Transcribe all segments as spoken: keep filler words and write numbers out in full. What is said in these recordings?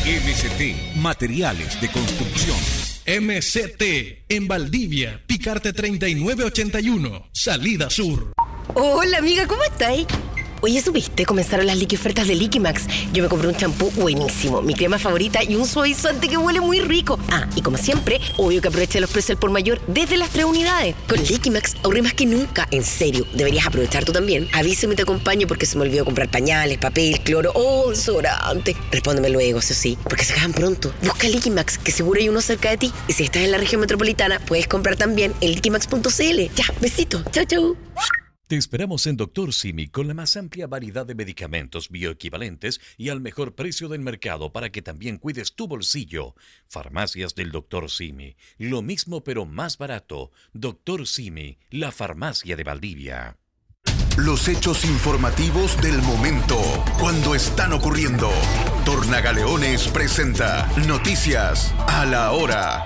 M C T, materiales de construcción. M C T, en Valdivia, Picarte treinta y nueve ochenta y uno, salida sur. Hola amiga, ¿cómo estáis? Oye, ¿supiste? Comenzaron las liqui ofertas de Liquimax. Yo me compré un champú buenísimo, mi crema favorita y un suavizante que huele muy rico. Ah, y como siempre, obvio que aproveché los precios al por mayor desde las tres unidades. Con Liquimax ahorré más que nunca. En serio, deberías aprovechar tú también. Avísame y te acompaño porque se me olvidó comprar pañales, papel, cloro o desodorante. Respóndeme luego, eso sí, porque se acaban pronto. Busca Liquimax, que seguro hay uno cerca de ti. Y si estás en la región metropolitana, puedes comprar también en liquimax punto c l. Ya, besito. Chau, chau. Te esperamos en Doctor Simi con la más amplia variedad de medicamentos bioequivalentes y al mejor precio del mercado para que también cuides tu bolsillo. Farmacias del Doctor Simi. Lo mismo pero más barato. Doctor Simi, la farmacia de Valdivia. Los hechos informativos del momento, cuando están ocurriendo. Tornagaleones presenta Noticias a la Hora.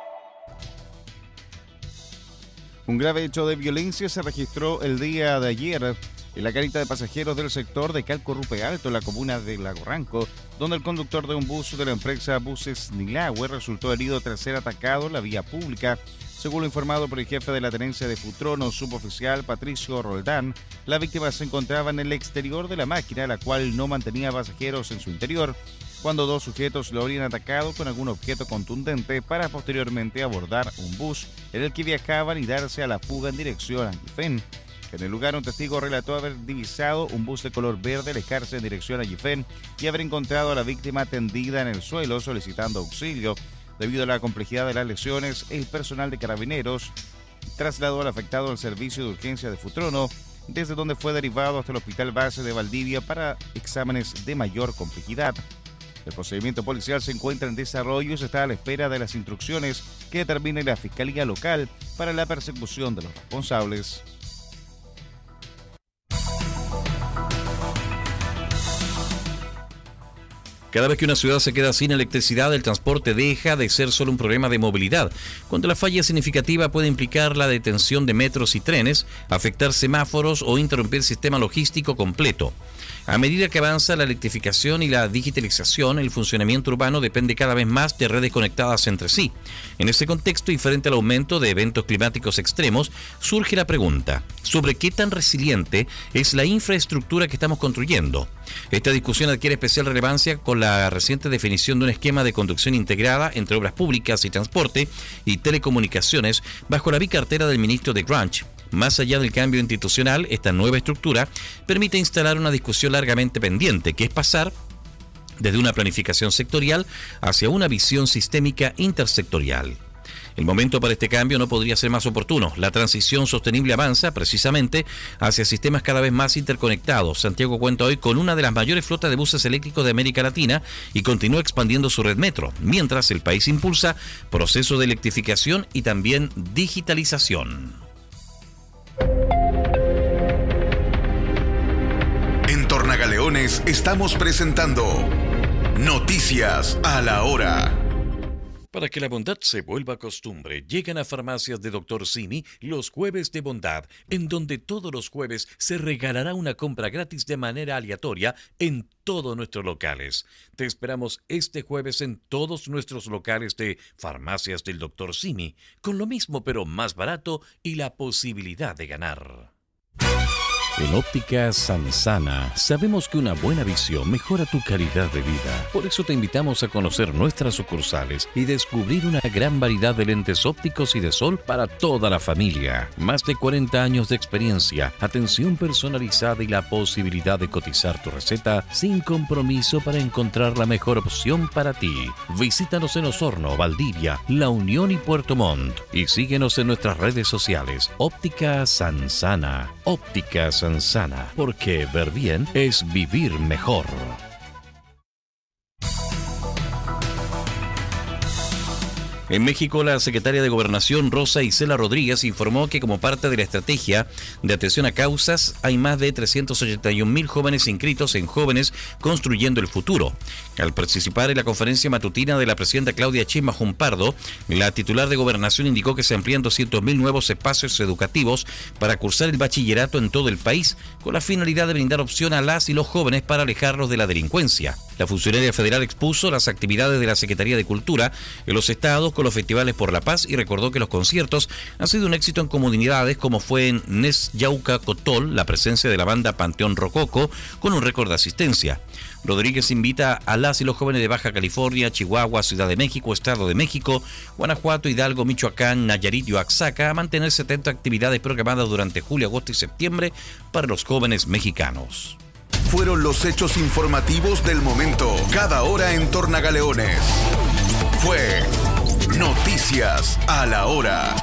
Un grave hecho de violencia se registró el día de ayer en la carita de pasajeros del sector de Calcorrupe Alto, en la comuna de Lago Ranco, donde el conductor de un bus de la empresa Buses Nilahue resultó herido tras ser atacado en la vía pública. Según lo informado por el jefe de la tenencia de Futrono, suboficial Patricio Roldán, la víctima se encontraba en el exterior de la máquina, la cual no mantenía pasajeros en su interior, cuando dos sujetos lo habrían atacado con algún objeto contundente para posteriormente abordar un bus en el que viajaban y darse a la fuga en dirección a Yifén. En el lugar, un testigo relató haber divisado un bus de color verde alejarse en dirección a Yifén y haber encontrado a la víctima tendida en el suelo solicitando auxilio. Debido a la complejidad de las lesiones, el personal de Carabineros trasladó al afectado al servicio de urgencia de Futrono, desde donde fue derivado hasta el Hospital Base de Valdivia para exámenes de mayor complejidad. El procedimiento policial se encuentra en desarrollo y se está a la espera de las instrucciones que determine la Fiscalía Local para la persecución de los responsables. Cada vez que una ciudad se queda sin electricidad, el transporte deja de ser solo un problema de movilidad. Cuando la falla significativa puede implicar la detención de metros y trenes, afectar semáforos o interrumpir el sistema logístico completo. A medida que avanza la electrificación y la digitalización, el funcionamiento urbano depende cada vez más de redes conectadas entre sí. En ese contexto, y frente al aumento de eventos climáticos extremos, surge la pregunta sobre qué tan resiliente es la infraestructura que estamos construyendo. Esta discusión adquiere especial relevancia con la reciente definición de un esquema de conducción integrada entre obras públicas y transporte y telecomunicaciones bajo la bicartera del ministro de Grunge. Más allá del cambio institucional, esta nueva estructura permite instalar una discusión largamente pendiente, que es pasar desde una planificación sectorial hacia una visión sistémica intersectorial. El momento para este cambio no podría ser más oportuno. La transición sostenible avanza precisamente hacia sistemas cada vez más interconectados. Santiago cuenta hoy con una de las mayores flotas de buses eléctricos de América Latina y continúa expandiendo su red metro, mientras el país impulsa procesos de electrificación y también digitalización. En Tornagaleones estamos presentando Noticias a la Hora. Para que la bondad se vuelva costumbre, llegan a Farmacias de Doctor Simi los jueves de bondad, en donde todos los jueves se regalará una compra gratis de manera aleatoria en todos nuestros locales. Te esperamos este jueves en todos nuestros locales de Farmacias del Doctor Simi, con lo mismo pero más barato y la posibilidad de ganar. En Óptica Sansana sabemos que una buena visión mejora tu calidad de vida. Por eso te invitamos a conocer nuestras sucursales y descubrir una gran variedad de lentes ópticos y de sol para toda la familia. Más de cuarenta años de experiencia, atención personalizada y la posibilidad de cotizar tu receta sin compromiso para encontrar la mejor opción para ti. Visítanos en Osorno, Valdivia, La Unión y Puerto Montt y síguenos en nuestras redes sociales. Óptica Sansana. Óptica Sansana. Sana, porque ver bien es vivir mejor. En México, la secretaria de Gobernación, Rosa Isela Rodríguez, informó que como parte de la estrategia de atención a causas, hay más de trescientos ochenta y un mil jóvenes inscritos en Jóvenes Construyendo el Futuro. Al participar en la conferencia matutina de la presidenta Claudia Sheinbaum Pardo, la titular de Gobernación indicó que se amplían doscientos mil nuevos espacios educativos para cursar el bachillerato en todo el país, con la finalidad de brindar opción a las y los jóvenes para alejarlos de la delincuencia. La funcionaria federal expuso las actividades de la Secretaría de Cultura en los estados con los festivales por la paz y recordó que los conciertos han sido un éxito en comunidades como fue en Nesyauca-Cotol, la presencia de la banda Panteón Rococo con un récord de asistencia. Rodríguez invita a las y los jóvenes de Baja California, Chihuahua, Ciudad de México, Estado de México, Guanajuato, Hidalgo, Michoacán, Nayarit y Oaxaca a mantener setenta actividades programadas durante julio, agosto y septiembre para los jóvenes mexicanos. Fueron los hechos informativos del momento, cada hora en Tornagaleones. Fue Noticias a la Hora.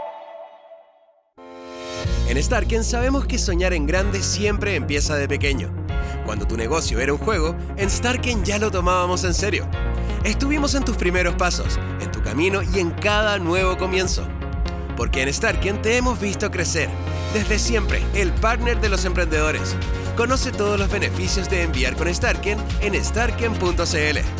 En Starken sabemos que soñar en grande siempre empieza de pequeño. Cuando tu negocio era un juego, en Starken ya lo tomábamos en serio. Estuvimos en tus primeros pasos, en tu camino y en cada nuevo comienzo. Porque en Starken te hemos visto crecer. Desde siempre, el partner de los emprendedores. Conoce todos los beneficios de enviar con Starken en starken punto c l.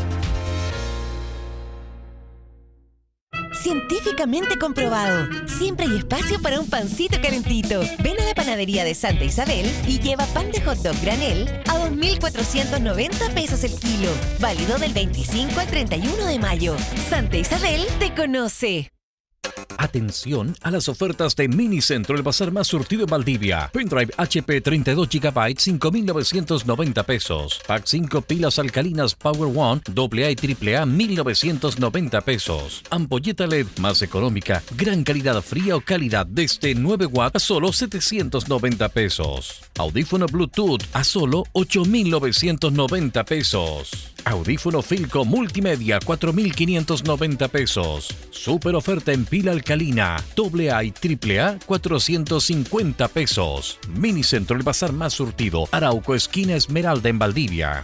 Científicamente comprobado. Siempre hay espacio para un pancito calentito. Ven a la panadería de Santa Isabel y lleva pan de hot dog granel a dos mil cuatrocientos noventa pesos el kilo. Válido del veinticinco al treinta y uno de mayo. Santa Isabel te conoce. Atención a las ofertas de Minicentro, el bazar más surtido en Valdivia. Pendrive H P treinta y dos gigabytes, cinco mil novecientos noventa pesos. Pack cinco pilas alcalinas Power One, doble A y triple A, mil novecientos noventa pesos. Ampolleta L E D más económica, gran calidad fría o calidad desde nueve watts a solo setecientos noventa pesos. Audífono Bluetooth a solo ocho mil novecientos noventa pesos. Audífono Filco Multimedia, cuatro mil quinientos noventa pesos. Super oferta en pila alcalina, doble A y triple A, cuatrocientos cincuenta pesos. Minicentro, el bazar más surtido, Arauco, esquina Esmeralda en Valdivia.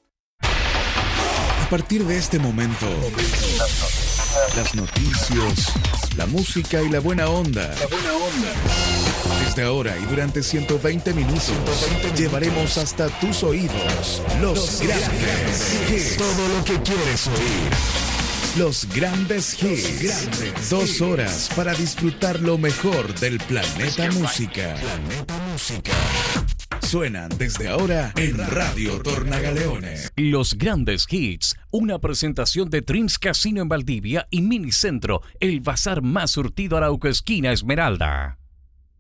A partir de este momento, las noticias, la música y la buena onda. La buena onda. Desde ahora y durante ciento veinte minutos, llevaremos hasta tus oídos los, los grandes hits. Todo lo que quieres oír. Los grandes hits. Grandes Dos hits. Horas para disfrutar lo mejor del planeta música. Planeta música. Suenan desde ahora en Radio Tornagaleones. Los grandes hits, una presentación de Dreams Casino en Valdivia y Minicentro, el bazar más surtido Arauco, esquina Esmeralda.